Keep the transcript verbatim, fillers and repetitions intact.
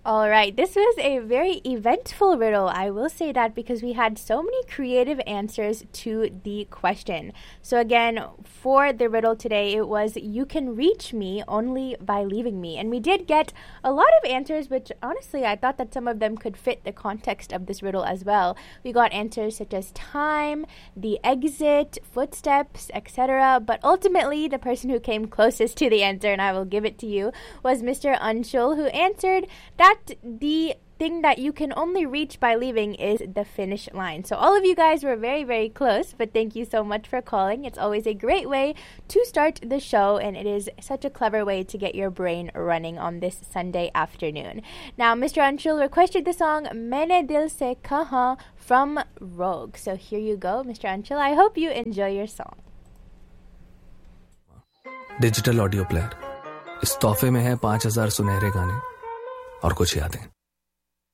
All right, this was a very eventful riddle. I will say that because we had so many creative answers to the question. So again, for the riddle today, it was you can reach me only by leaving me. And we did get a lot of answers, which honestly, I thought that some of them could fit the context of this riddle as well. We got answers such as time, the exit, footsteps, et cetera. But ultimately, the person who came closest to the answer, and I will give it to you, was Mister Anshul, who answered that the thing that you can only reach by leaving is the finish line. So all of you guys were very, very close, but thank you so much for calling. It's always a great way to start the show, and it is such a clever way to get your brain running on this Sunday afternoon. Now, Mister Anshul requested the song Maine Dil Se Kaha from Rogue. So here you go, Mister Anshul. I hope you enjoy your song. Digital audio player, इस तोहफे में है पांच हजार सुनहरे गाने और कुछ यादें।